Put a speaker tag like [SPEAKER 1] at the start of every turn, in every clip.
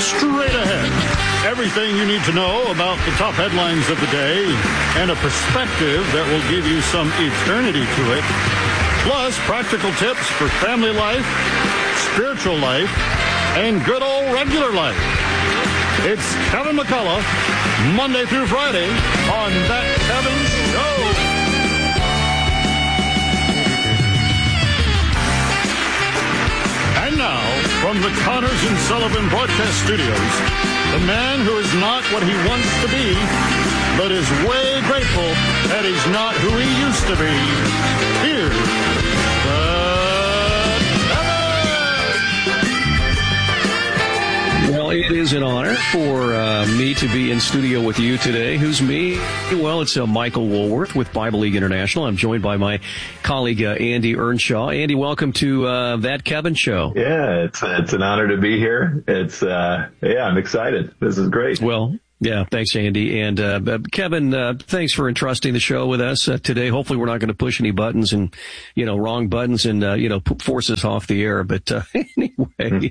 [SPEAKER 1] straight ahead. Everything you need to know about the top headlines of the day and a perspective that will give you some eternity to it. Plus, practical tips for family life, spiritual life, and good old regular life. It's Kevin McCullough, Monday through Friday on That Kevin Show. And now, from the Connors and Sullivan Broadcast Studios, the man who is not what he wants to be, but is way grateful that he's not who he used to be. Here's
[SPEAKER 2] Well, it is an honor for me to be in studio with you today. Who's me? Well, it's Michael Woolworth with Bible League International. I'm joined by my colleague, Andy Earnshaw. Andy, welcome to That Kevin Show.
[SPEAKER 3] Yeah, it's an honor to be here. I'm excited. This is great.
[SPEAKER 2] Well, yeah, thanks, Andy. And Kevin, thanks for entrusting the show with us today. Hopefully we're not going to push any buttons and, wrong buttons and, force us off the air. But anyway,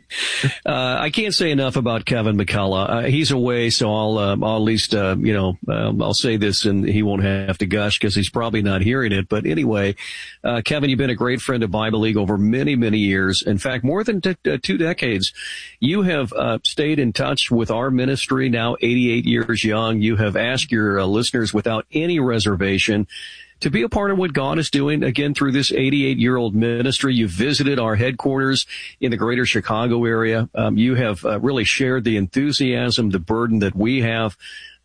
[SPEAKER 2] I can't say enough about Kevin McCullough. He's away, so I'll at least, I'll say this and he won't have to gush because he's probably not hearing it. But anyway, Kevin, you've been a great friend of Bible League over many, many years. In fact, more than 2 decades. You have stayed in touch with our ministry, now 88 years young. You have asked your listeners without any reservation to be a part of what God is doing, again, through this 88-year-old ministry. You've visited our headquarters in the greater Chicago area. You have really shared the enthusiasm, the burden that we have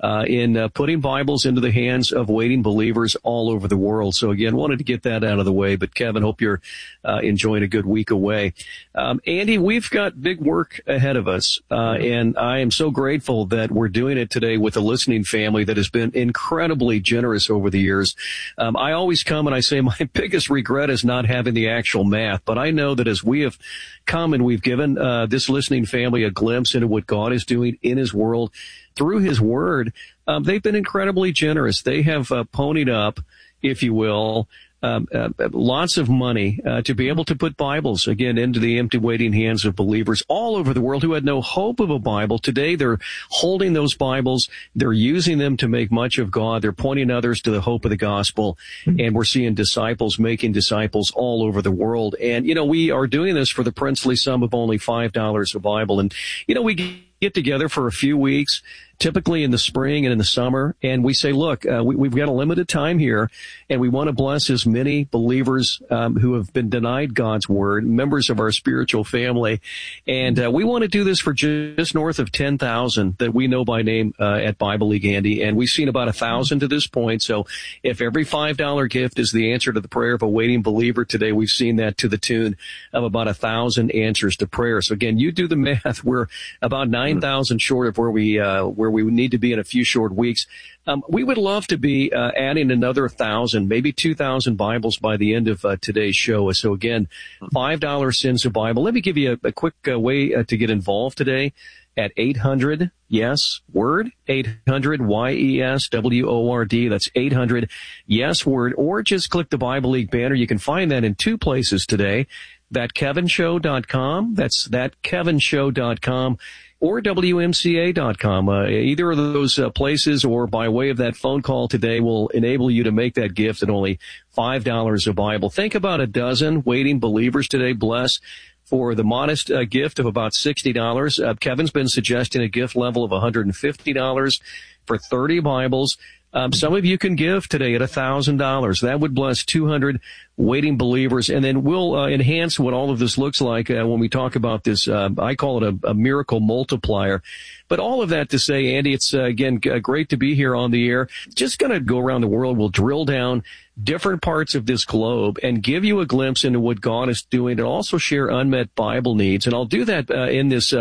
[SPEAKER 2] in putting Bibles into the hands of waiting believers all over the world. So again, wanted to get that out of the way. But Kevin, hope you're enjoying a good week away. Andy, we've got big work ahead of us, and I am so grateful that we're doing it today with a listening family that has been incredibly generous over the years. I always come and I say my biggest regret is not having the actual math, but I know that as we have come and we've given this listening family a glimpse into what God is doing in His world, through His Word, they've been incredibly generous. They have ponied up, if you will, lots of money to be able to put Bibles, again, into the empty waiting hands of believers all over the world who had no hope of a Bible. Today, they're holding those Bibles. They're using them to make much of God. They're pointing others to the hope of the gospel. And we're seeing disciples making disciples all over the world. And, we are doing this for the princely sum of only $5 a Bible. And, we get together for a few weeks, typically in the spring and in the summer, and we say, look, we've got a limited time here, and we want to bless as many believers who have been denied God's Word, members of our spiritual family, and we want to do this for just north of 10,000 that we know by name at Bible League, Andy, and we've seen about 1,000 to this point. So if every $5 gift is the answer to the prayer of a waiting believer today, we've seen that to the tune of about 1,000 answers to prayer. So again, you do the math. We're about 9,000 short of where we need to be in a few short weeks. We would love to be adding another 1,000, maybe 2,000 Bibles by the end of today's show. So again, $5 sends a Bible. Let me give you a quick way to get involved today at 800 yes word, 800 YESWORD. That's 800 yes word, or just click the Bible League banner. You can find that in 2 places today. ThatKevinShow.com. That's ThatKevinShow.com. Or WMCA.com. Either of those places or by way of that phone call today will enable you to make that gift at only $5 a Bible. Think about a dozen waiting believers today. Bless for the modest gift of about $60. Kevin's been suggesting a gift level of $150 for 30 Bibles. Some of you can give today at $1,000. That would bless 200 waiting believers. And then we'll enhance what all of this looks like when we talk about this. I call it a miracle multiplier. But all of that to say, Andy, it's, again, great to be here on the air. Just going to go around the world. We'll drill down different parts of this globe and give you a glimpse into what God is doing and also share unmet Bible needs. And I'll do that in this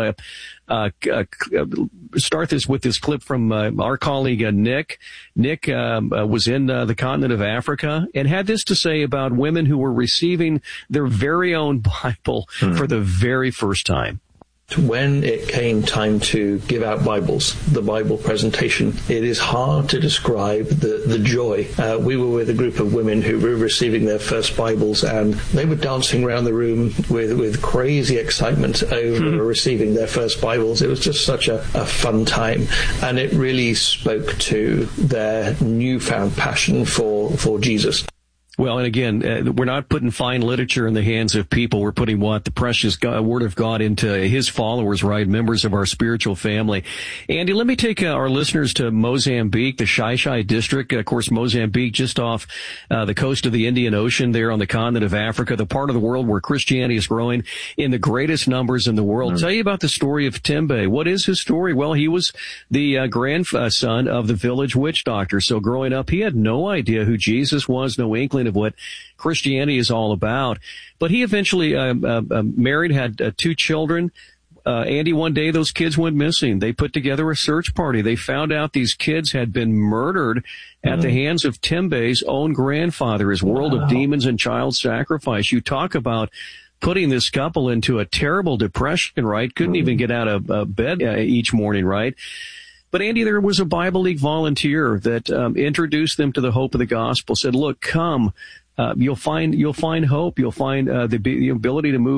[SPEAKER 2] start this with this clip from our colleague Nick. Nick was in the continent of Africa and had this to say about women who were receiving their very own Bible for the very first time.
[SPEAKER 4] When it came time to give out Bibles, the Bible presentation, it is hard to describe the joy. We were with a group of women who were receiving their first Bibles, and they were dancing around the room with crazy excitement over receiving their first Bibles. It was just such a fun time, and it really spoke to their newfound passion for Jesus.
[SPEAKER 2] Well, and again, we're not putting fine literature in the hands of people. We're putting the precious Word of God into His followers, right? Members of our spiritual family. Andy, let me take our listeners to Mozambique, the Xai-Xai district. Of course, Mozambique, just off the coast of the Indian Ocean there on the continent of Africa, the part of the world where Christianity is growing in the greatest numbers in the world. Tell you about the story of Tembe. What is his story? Well, he was the grandson of the village witch doctor. So growing up, he had no idea who Jesus was, no inkling of what Christianity is all about. But he eventually married, had 2 children. Andy, one day those kids went missing. They put together a search party. They found out these kids had been murdered at the hands of Tembe's own grandfather, his world of demons and child sacrifice. You talk about putting this couple into a terrible depression, right? Couldn't even get out of bed each morning, right? But Andy, there was a Bible League volunteer that introduced them to the hope of the gospel, said, look, come, you'll find hope. You'll find the ability to move